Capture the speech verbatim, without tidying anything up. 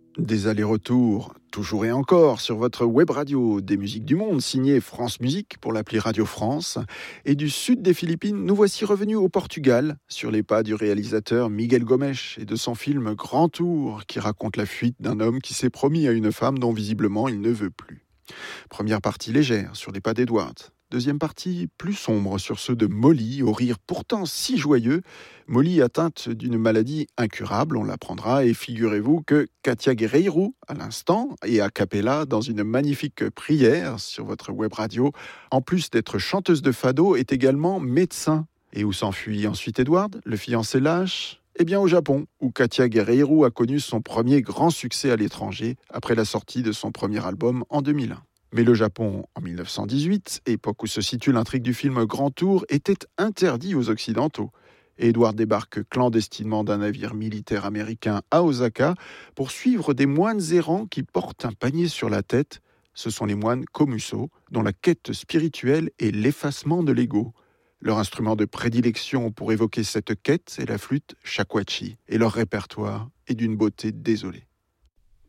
Des allers-retours, toujours et encore, sur votre web radio des musiques du monde, signée France Musique pour l'appli Radio France. Et du sud des Philippines, nous voici revenus au Portugal, sur les pas du réalisateur Miguel Gomes et de son film Grand Tour, qui raconte la fuite d'un homme qui s'est promis à une femme dont visiblement il ne veut plus. Première partie légère, sur les pas d'Edward. Deuxième partie plus sombre sur ceux de Molly, au rire pourtant si joyeux. Molly atteinte d'une maladie incurable, on l'apprendra, et figurez-vous que Katia Guerreiro, à l'instant, et a cappella dans une magnifique prière sur votre web radio, en plus d'être chanteuse de fado, est également médecin. Et où s'enfuit ensuite Edward, le fiancé lâche ? Eh bien au Japon, où Katia Guerreiro a connu son premier grand succès à l'étranger, après la sortie de son premier album en deux mille un. Mais le Japon, en mille neuf cent dix-huit, époque où se situe l'intrigue du film Grand Tour, était interdit aux Occidentaux. Edward débarque clandestinement d'un navire militaire américain à Osaka pour suivre des moines errants qui portent un panier sur la tête. Ce sont les moines Komuso, dont la quête spirituelle est l'effacement de l'ego. Leur instrument de prédilection pour évoquer cette quête est la flûte shakuhachi, et leur répertoire est d'une beauté désolée.